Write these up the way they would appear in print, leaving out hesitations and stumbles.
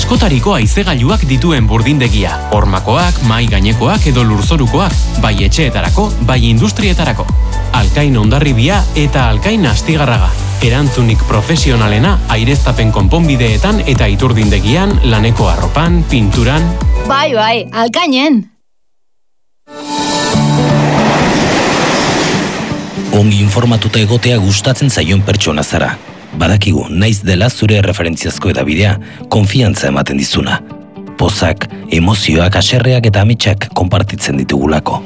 askotariko haizegailuak dituen burdindegia. Hormakoak, mai gainekoak edo lurzorukoak, bai etxeetarako, bai industrietarako. Alkain Hondarribia eta Alkain Astigarraga. Erantzunik profesionalena aireztapen konponbideetan eta iturdindegian, laneko arropan, pinturan... Bai, Alkainen! Ongi informatuta egotea gustatzen zaion pertsona zara. Badakigu, naiz dela zure referentziazko edabidea, konfiantza ematen dizuna. Pozak, emozioak, haserreak eta ametsak konpartitzen ditugulako.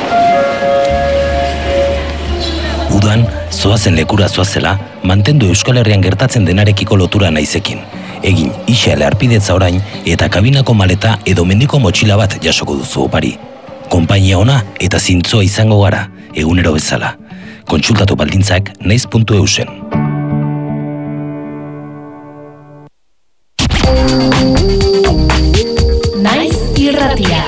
Udan, zoazen lekura zoazela, mantendu Euskal Herrian gertatzen denarekiko lotura naizekin. Egin isale arpidetza orain eta kabinako maleta edo mendiko motxila bat jasoko duzu opari. Konpainia ona eta zintzoa izango gara, egunero bezala. Kontsultatu baldintzak naiz.eusen. Naiz irratia.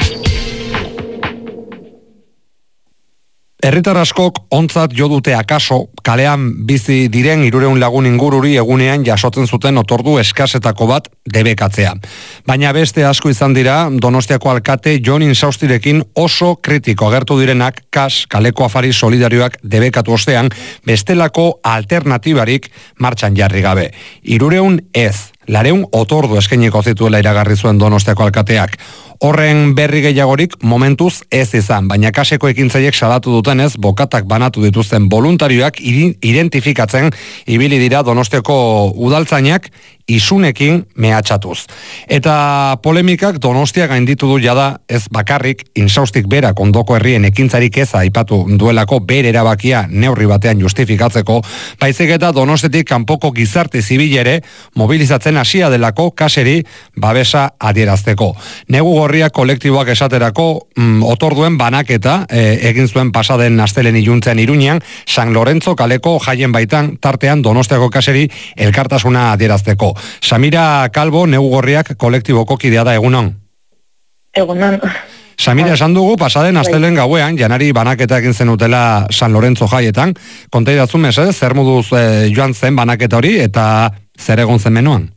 Herritar askok ontzat jo dute akaso kalean bizi diren 300 lagun ingururi egunean jasotzen zuten otordu eskasetako bat debekatzea. Baina beste asko izan dira Donostiako alkate Jon Insaustirekin oso kritiko agertu direnak kaleko afari solidarioak debekatu ostean bestelako alternatibarik martxan jarri gabe. 300 ez, 400 otordu eskainiko zituela iragarri zuen Donostiako alkateak. Horren berri gehiagorik momentuz ez izan, baina kaseko ekintzaiek salatu dutenez, bokatak banatu dituzten voluntarioak identifikatzen ibili dira Donostiako udaltzainak isunekin mehatxatuz. Eta polemikak Donostia gainditu du jada ez bakarrik Insaustik berak ondoko herrien ekintzarik eza aipatu duelako bere erabakia neurri batean justifikatzeko, baizik eta Donostiatik kanpoko gizarte zibilere mobilizatzen hasia delako kaseri babesa adierazteko. Negu gorria kolektiboak esaterako otorduen banaketa egin zuen pasaden astelen iluntzen Iruñean, San Lorenzo kaleko jaien baitan tartean Donostiako kaseri elkartasuna adierazteko. Samira Calvo, Negu gorriak kolektiboko kidea da, egunon? Egunon. Samira, esan dugu, pasaden astelen gauean, janari banaketa egin zenutela San Lorenzo jaietan. Konta idatzu mesez, zer moduz joan zen banaketa hori eta zer egon zen menuan?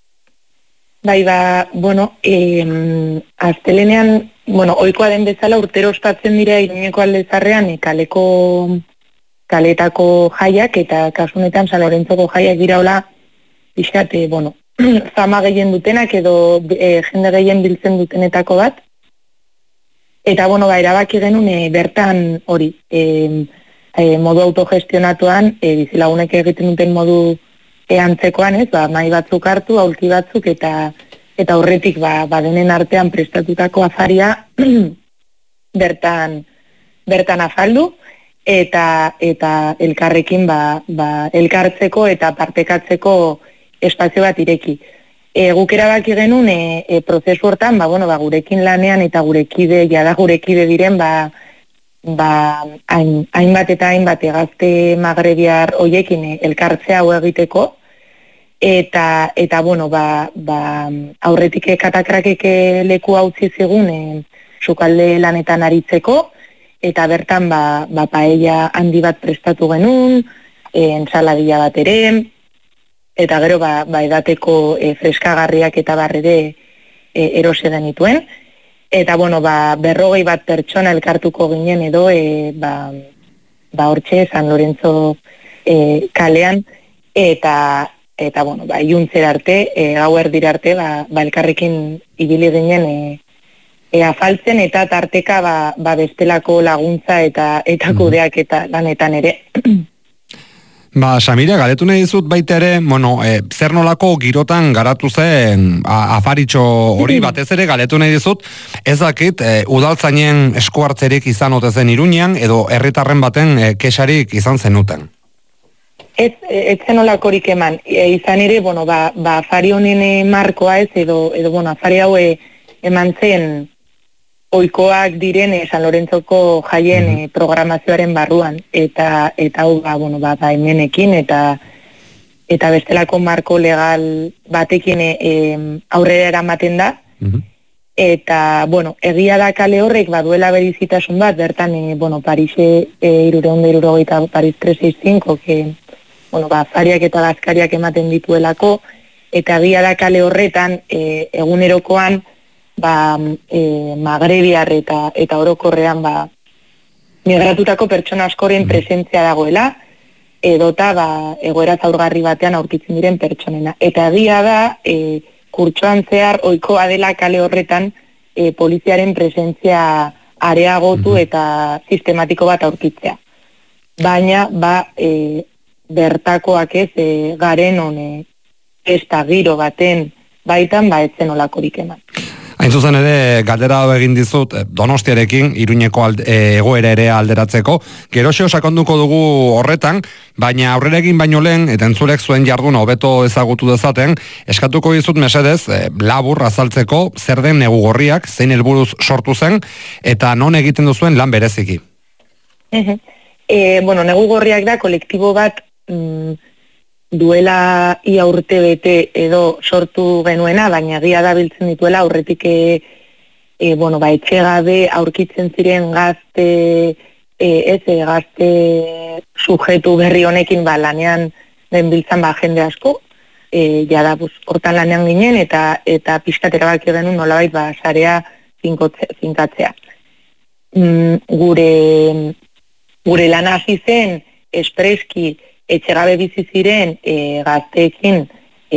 Astelenean, ohikoa den bezala urtero ospatzen dira Iruñeko alde zarrean kaletako jaiak eta kasunetan San Lorenzoko jaiak dira hola pixkat, zama gehien dutenak edo jende gehien biltzen dutenetako bat. Eta, erabaki genuen bertan hori, modu autogestionatuan, bizilagunek egiten duten modu antzekoan, mai batzuk hartu, aulki batzuk, eta horretik denen artean prestatutako afaria bertan afaldu, eta elkarrekin elkartzeko eta partekatzeko espazio bat ireki. Guk erabaki genuen prozesu hortan, gurekin lanean eta jada gurekide diren, hainbat eta hainbat gazte magrebiar hoiekin elkartzea hau egiteko, eta aurretik katakrakek leku hautzi zigun sukalde lanetan aritzeko, eta bertan paella handi bat prestatu genuen, ensaladilla bat ere, eta gero edateko freskagarriak eta barrere erose genituen. Eta, 40 bat pertsona elkartuko ginen edo, hortxe, San Lorenzo kalean, eta iuntzer arte, gauer dira arte, elkarrekin ibili ginen afaltzen, eta tarteka bestelako laguntza eta kudeak eta lanetan ere. Samira, galetu nahi dizut baita ere, zer nolako girotan garatu zen afaritxo hori batez ere galetu nahi dizut, ez dakit udaltzainen eskuartzerik izan ote zen Iruñean edo herritarren baten kexarik izan zenuten? Ez zen olakorik eman, izan ere, afari honen markoa ez edo afari hau eman zen ohikoak diren San Lorenzoko jaien programazioaren barruan, eta hau hemenekin eta bestelako marko legal batekin aurrera eramaten da, eta egia da kale horrek baduela berizitasun bat, bertan Parise 360, Paris 365, afariak eta gazkariak ematen dituelako, eta egia da kale horretan egunerokoan magrebiar eta orokorrean migratutako pertsona askoren presentzia dagoela, edota egoera zaurgarri batean aurkitzen diren pertsonena. Eta egia da, kurtsoan zehar ohikoa dela kale horretan poliziaren presentzia areagotu eta sistematiko bat aurkitzea. Baina, bertakoak ez, garen ez da giro baten baitan, etzen olakorik eman. Hain zuzen ere, galdera egin dizut Donostiarekin, Iruñeko egoera ere alderatzeko. Geroxo sakonduko dugu horretan, baina aurrera egin baino lehen, eta entzulek zuen jarduna hobeto ezagutu dezaten, eskatuko dizut mesedez, labur azaltzeko, zer den negu gorriak, zein helburuz sortu zen, eta non egiten duzuen lan bereziki. Negu gorriak da, kolektibo bat duela ia urte bete edo sortu genuena, baina egia da biltzen dituela aurretik etxegabe aurkitzen ziren gazte sujetu berri honekin lanean den biltzan jende asko, hortan lanean ginen eta pixkat erabaki genuen nolabait sarea finkatzea. Gure lan hasi zen espreski etxegabe bizi ziren gazteekin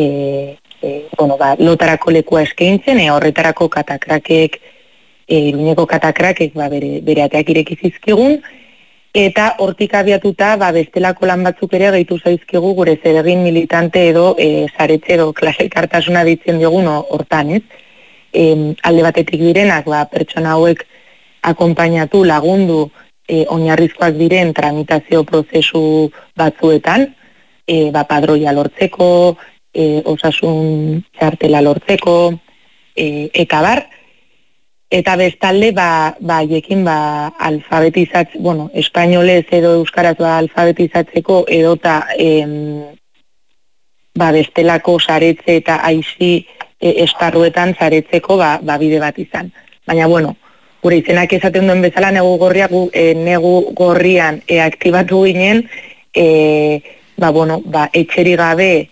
lotarako lekua eskaintzen, horretarako katakrakek, Iruñeko katakrakek bere ateak ireki zizkigun, eta hortik abiatuta bestelako lan batzuk ere gehitu zaizkigu gure zeregin militante edo saretxe edo klase elkartasuna ditzen diogun hortan, ez? Alde batetik direnak, pertsona hauek akonpainatu, lagundu, oinarrizkoak diren tramitazio prozesu batzuetan, padroia lortzeko, osasun txartela lortzeko, eta bar, eta bestalde, haiekin alfabetizatzeko, espainolez edo euskaraz alfabetizatzeko, edota bestelako saretze eta aisi esparruetan saretzeko bide bat izan. Baina, gure izenak esaten duen bezala negu gorrian aktibatu ginen, etxeri gabe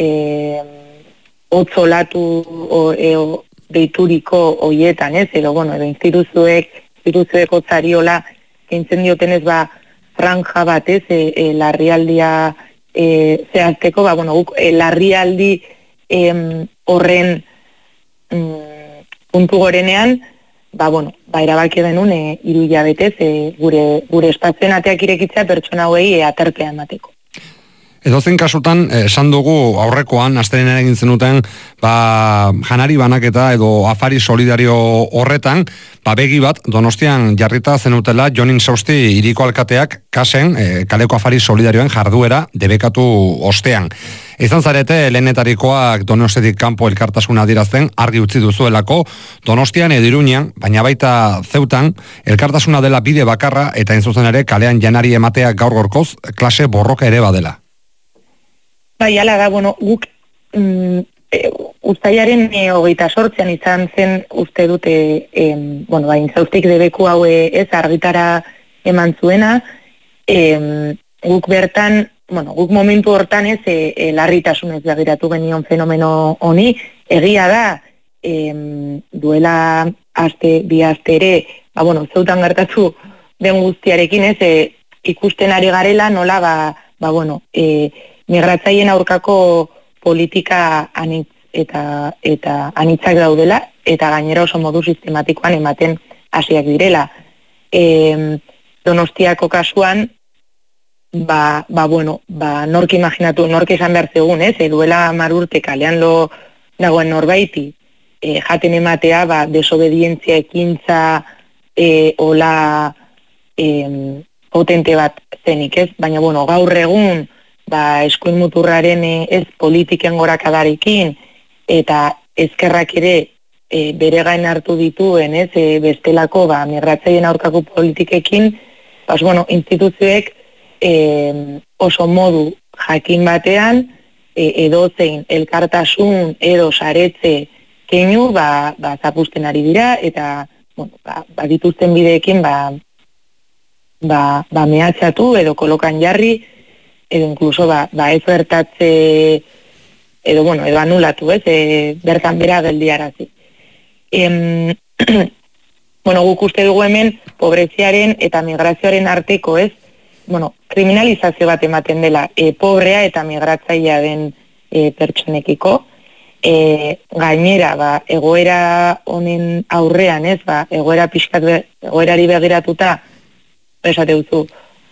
otzolatu deituriko hoietan, ez? Edo instituzioek otzariola keintzen diotenez franja bat, ez? Larrialdia zehazteko, larrialdi horren puntu gorenean, erabaki denun 3 hilabetez gure espazioen ateak irekitzea pertsona hauei aterpea emateko. Edozein kasutan, esan dugu aurrekoan, astelehenean egin zenuten, janari banaketa edo afari solidario horretan, begi bat, Donostian jarrita zenutela Jonin Sausti hiriko alkateak kasen, kaleko afari solidarioen jarduera debekatu ostean. Izan zarete, lehenetarikoak Donostiatik kanpo elkartasuna adierazten argi utzi duzuelako, Donostian edo Iruñan, baina baita Zeutan, elkartasuna dela bide bakarra eta zuzen ere kalean janari ematea gaur gorkoz klase borroka ere badela. Hala da, guk uztailaren 28an izan zen uste dute, Intzaustik debeku hau ez argitara eman zuena, guk bertan, guk momentu hortan ez larritasunez begiratu genion fenomeno honi, egia da, duela bi aste ere, Zeutan gertatu den guztiarekin ez, ikusten ari garela nola, migratzaien aurkako politika anitz eta anitzak daudela, eta gainera oso modu sistematikoan ematen hasiak direla. Donostiako kasuan, nork imaginatu, nork esan behar zegoen, ez? Duela 10 urte kalean dagoen norbaiti, jaten ematea, desobedientzia ekintza hola potente bat zenik, ez? Baina, gaur egun, eskuin muturraren ez politiken gorakadarekin, eta ezkerrak ere bere gain hartu dituen, ez, bestelako migratzaien aurkako politikekin, instituzioek oso modu jakin batean, edozein elkartasun edo saretze keinu, zapusten ari dira, eta dituzten bideekin mehatxatu edo kolokan jarri, edo inkluso ez bertatze edo anulatu, bertan bera geldiarazi. Guk uste dugu hemen pobreziaren eta migrazioaren arteko, kriminalizazio bat ematen dela pobrea eta migratzailea den pertsonekiko. Gainera, egoera honen aurrean, egoera egoerari begiratuta, esate duzu,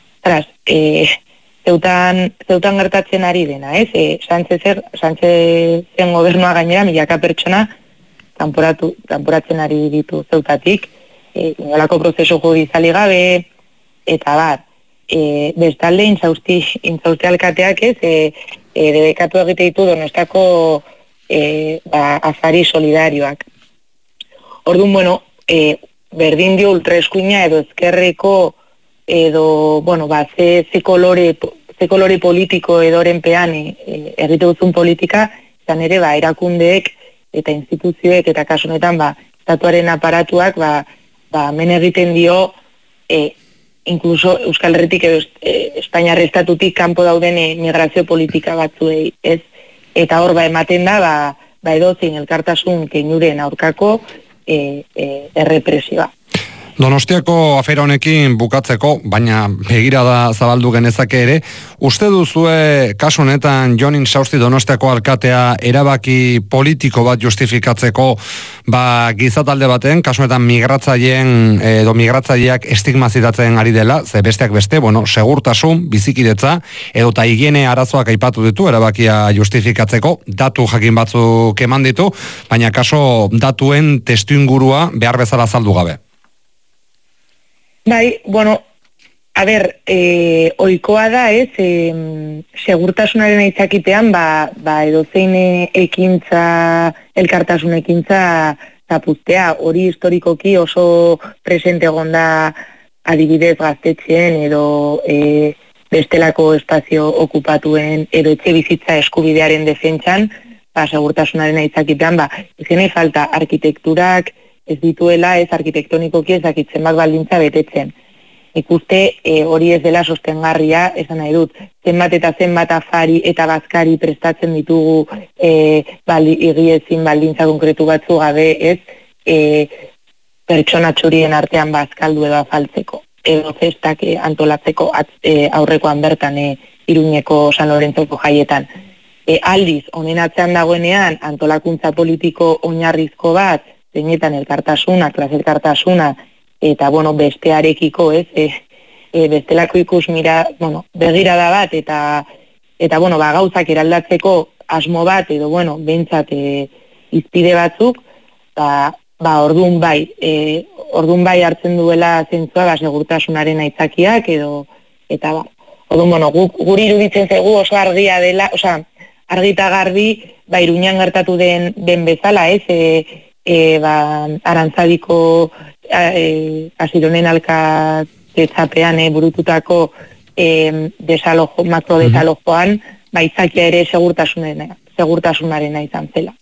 zeutan gertatzen ari dena, Sánchezen gobernua gainera milaka pertsona kanporatzen ari ditu zeutatik, inolako prozesu judizialik gabe, eta bat, bestalde intzausti alkateak debekatu egite ditu Donostiako afari solidarioak. Orduan, berdin dio ultraeskuina edo ezkerreko edo, ze kolore politiko edorenpean egite duzun politika, izan ere, erakundeek eta instituzioek eta kasu honetan, estatuaren aparatuak, men egiten dio, inkluso Euskal Herritik edo Espainiar estatutik kanpo dauden migrazio politika batzuei, ez? Eta hor, ematen da, edozein elkartasun keinuren aurkako errepresioa. Donostiako afera honekin bukatzeko, baina begirada zabaldu genezake ere, uste duzue kasu honetan Jon Insausti Donostiako alkatea erabaki politiko bat justifikatzeko gizatalde baten, kasu honetan migratzaileak estigmatizatzen ari dela, ze besteak beste, segurtasun, bizikidetza, edota higiene arazoak aipatu ditu erabakia justifikatzeko, datu jakin batzuk eman ditu, baina kaso datuen testuingurua behar bezala azaldu gabe. Ohikoa da, segurtasunaren aitzakitean, edozein ekintza, elkartasun ekintza zapuztea, hori historikoki oso presente egonda adibidez gaztetxeen edo bestelako espazio okupatuen edo etxe bizitza eskubidearen defentsan, segurtasunaren aitzakitean, ezene falta arkitekturak, ez dituela, ez arkitektonikoki ezakitzen baldintza betetzen. Ikuste hori ez dela sostengarria, esan nahi dut, zenbat eta zenbat afari eta bazkari prestatzen ditugu igiezin baldintza konkretu batzu gabe, ez pertsona txurien artean bazkaldu edo afaltzeko, edo festak antolatzeko aurrekoan bertan Iruñeko San Lorentzoko jaietan. Aldiz, honen atzean dagoenean antolakuntza politiko oinarrizko bat, zeinetan elkartasuna, klase elkartasuna, eta, bestearekiko, bestelako begirada bat, eta gauzak eraldatzeko asmo bat, edo, behintzat izpide batzuk, orduan bai hartzen duela zentzua, segurtasunaren aitzakiak, eta, orduan, guri iruditzen zaigu oso argia dela, argita garbi, Iruñan gertatu den bezala, Arantzadiko Asironen alkatetzapean burututako makro desalojoan, izakia ere segurtasunarena izan zela.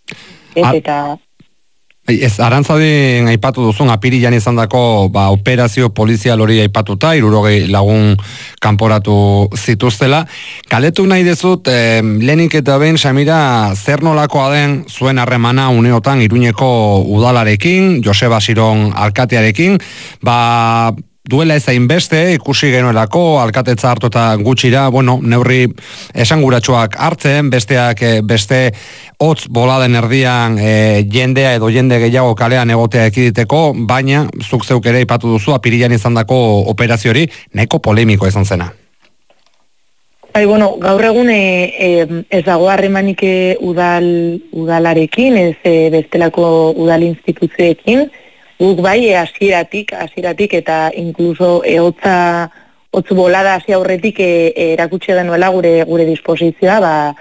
Arantzadin aipatu duzun, apirilan izandako operazio polizial hori aipatuta, 60 lagun kanporatu zituztela. Galetu nahi dezut, lehenik eta behin, Samira, zer nolakoa den zuen harremana uneotan Iruñeko udalarekin, Joseba Asiron alkatearekin, duela ez hainbeste, ikusi genuelako, alkatetza hartu eta gutxira, neurri esanguratsuak hartzen, beste hotz boladen erdian jendea edo jende gehiago kalean egotea ekiditeko, baina zuk zeuk ere ipatu duzu, apirilan izandako operazio hori, nahiko polemiko izan zena. Gaur egun ez dago harremanik udalarekin, ez bestelako udal instituzioekin, guk hasieratik eta inkluso hotz bolada hasi aurretik erakutsi genuela gure disposizioa,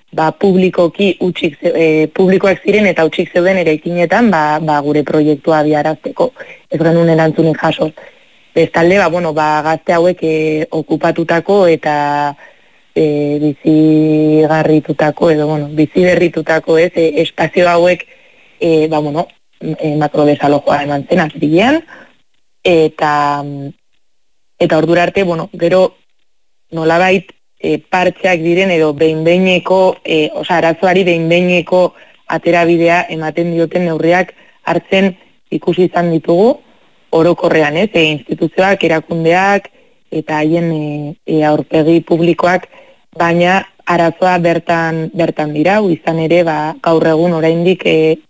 publikoak ziren eta utzik zeuden eraikinetan, gure proiektua abiarazteko, ez genuen erantzunik jaso. Bestalde, gazte hauek okupatutako eta bizigarritutako edo, biziberritutako espazio hauek, makro desalojoa eman zen apirilean, eta ordura arte, gero nolabait partxeak diren edo behin-behineko, arazoari behin-behineko aterabidea ematen dioten neurriak hartzen ikusi izan ditugu, orokorrean, instituzioak, erakundeak, eta haien aurpegi publikoak, baina arazoa bertan dira, izan ere, gaur egun oraindik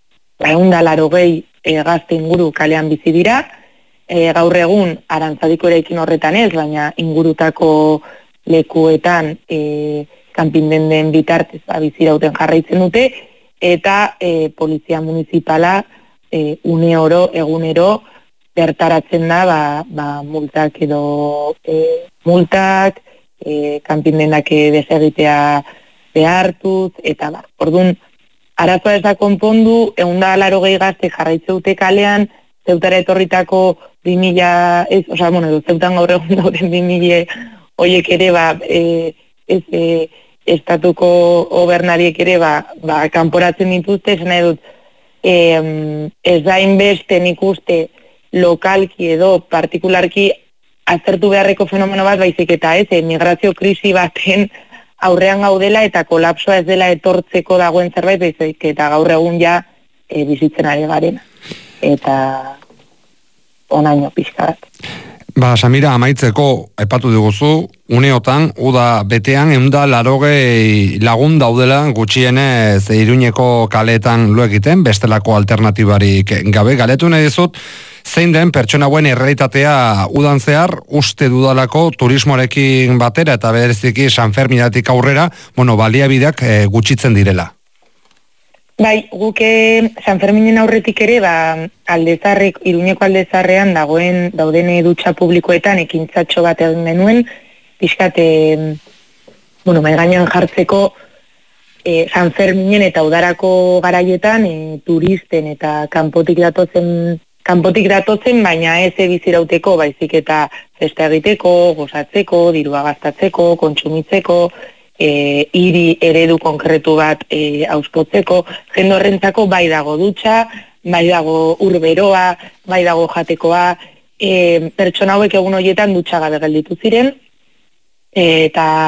180 gazte inguru kalean bizi dira, gaur egun Arantzadiko eraikin horretan ez, baina ingurutako lekuetan kanpindenden bitartez bizi rauten jarraitzen dute, eta polizia municipala une oro, egunero, bertaratzen da, multak edo multak, kanpindenak desegitea behartuz, eta orduan, arazoa ez da konpondu, 180 gazte jarraitze dute kalean, Zeutara etorritako 2000, edo Zeutan gaur egun dauden 2000 horiek ere, estatuko gobernariek ere, kanporatzen dituzte, esan nahi dut, ez da inbeste nik uste lokalki edo partikularki aztertu beharreko fenomeno bat, baizik eta migrazio krisi baten aurrean gaudela eta kolapsoa ez dela etortzeko dagoen zerbait, baizik eta gaur egun ja bizitzen ari garen. Eta onaino pixka bat. Samira, amaitzeko aipatu diguzu, uneotan, uda betean, 180 lagun daudela gutxienez Iruñeko kaleetan lo egiten, bestelako alternatibarik gabe. Galetu nahi dizut, zein den pertsona hauen errealitatea udan zehar, uste dudalako turismoarekin batera eta bereziki Sanferminatik aurrera, baliabideak gutxitzen direla. Bai, guk Sanferminen aurretik ere, Iruñeko aldezarrean dauden dutxa publikoetan ekintzatxo bat egin genuen, pixkat, mahai gainean jartzeko Sanferminen eta udarako garaietan turisten eta kanpotik datozen, baina ez bizirauteko, baizik eta festa egiteko, gozatzeko, dirua gastatzeko, kontsumitzeko, hiri eredu konkretu bat auspotzeko, jende horrentzako bai dago dutxa, bai dago urberoa, bai dago jatekoa, pertsona hauek egun horietan dutxa gabe gelditu ziren, eta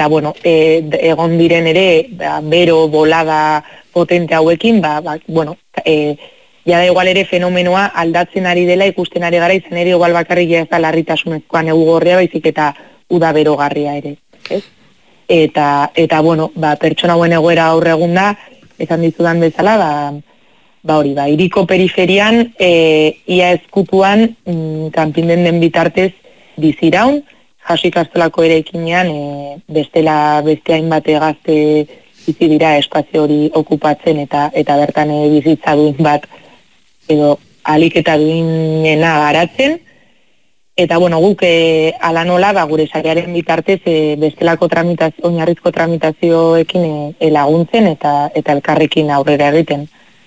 egon diren ere, bero, bolada potente hauekin, jada igual ere fenomenoa aldatzen ari dela, ikusten ari gara, izan ere igual bakarrik ez da larritasunezkoa negu gorria, baizik eta uda berogarria ere, ez? Eta pertsona hauen egoera aurre egun da, esan dizudan bezala, hiriko periferian, ia ezkutuan, kanpinden den bitartez biziraun, Jasi Kastolako eraikinean, bestela beste hainbate gazte bizi dira espazio hori okupatzen eta bertan bizitza duin bat, edo alik eta duinena garatzen, eta guk ala nola gure sarearen bitartez bestelako oinarrizko tramitazioekin laguntzen eta elkarrekin aurrera egiten.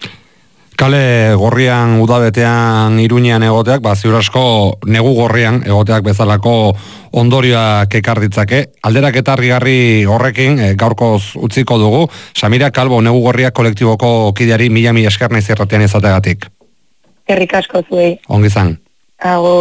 Kale gorrian udabetean Iruñean egoteak, ziur asko negu gorrian egoteak bezalako ondorioak ekar ditzake. Alderak eta argigarri horrekin gaurkoz utziko dugu. Samira Kalbo, negu gorriak kolektiboko kideari mila esker naiz irratian izateagatik. Eskerrik asko zuei. Ongi izan. Agur.